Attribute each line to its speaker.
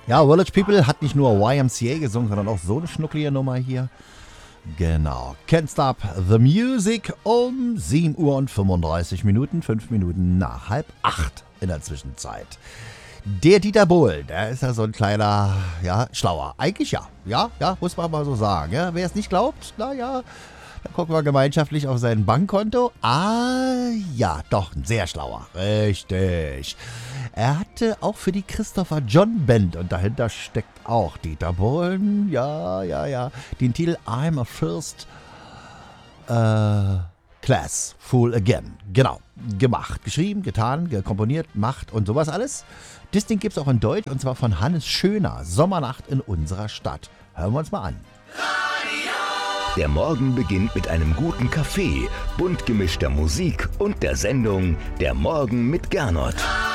Speaker 1: Ja, Village People hat nicht nur YMCA gesungen, sondern auch so eine schnucklige Nummer hier. Genau. Can't Stop the Music um 7 Uhr und 35 Minuten, 5 Minuten nach 7:30 in der Zwischenzeit. Der Dieter Bohlen, der ist ja so ein kleiner, ja, Schlauer. Eigentlich ja. Ja, muss man mal so sagen. Ja, wer es nicht glaubt, naja, dann gucken wir gemeinschaftlich auf sein Bankkonto. Ja, doch, ein sehr Schlauer. Richtig. Er hatte auch für die Christopher John Band, und dahinter steckt auch Dieter Bohlen, ja, den Titel I'm a First Class Fool Again. Genau, gemacht, geschrieben, getan, komponiert, macht und sowas alles. Das Ding gibt's auch in Deutsch, und zwar von Hannes Schöner, Sommernacht in unserer Stadt. Hören wir uns mal an.
Speaker 2: Der Morgen beginnt mit einem guten Kaffee, bunt gemischter Musik und der Sendung Der Morgen mit Gernot.